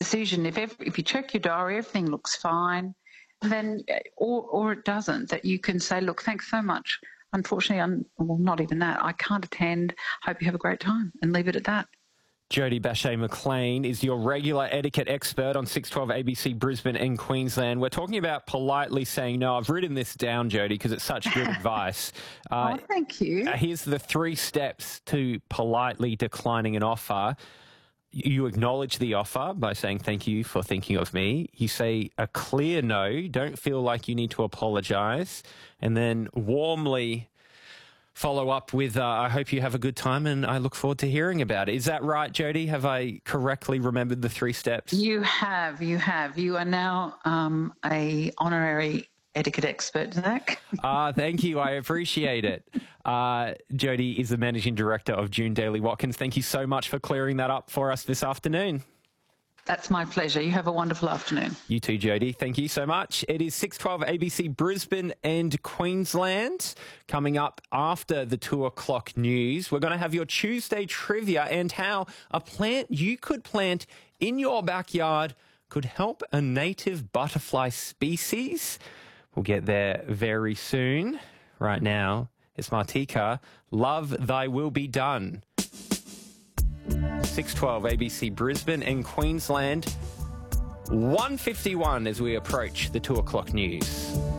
decision. If you check your diary, everything looks fine, then or it doesn't, that you can say, look, thanks so much. Unfortunately, well, not even that. I can't attend. Hope you have a great time, and leave it at that. Jodie Bache-McLean is your regular etiquette expert on 612 ABC Brisbane and Queensland. We're talking about politely saying no. I've written this down, Jodie, because it's such good advice. Thank you. Here's the 3 steps to politely declining an offer. You acknowledge the offer by saying thank you for thinking of me. You say a clear no. Don't feel like you need to apologise. And then warmly follow up with, I hope you have a good time and I look forward to hearing about it. Is that right, Jodie? Have I correctly remembered the 3 steps? You have. You are now a honorary etiquette expert, Zach. Thank you. I appreciate it. Jodie is the Managing Director of June Daly Watkins. Thank you so much for clearing that up for us this afternoon. That's my pleasure. You have a wonderful afternoon. You too, Jodie. Thank you so much. It is 612 ABC Brisbane and Queensland. Coming up after the 2 o'clock news, we're going to have your Tuesday trivia and how a plant you could plant in your backyard could help a native butterfly species. We'll get there very soon. Right now, it's Martika. Love Thy Will Be Done. 612 ABC Brisbane and Queensland. 1:51 as we approach the 2 o'clock news.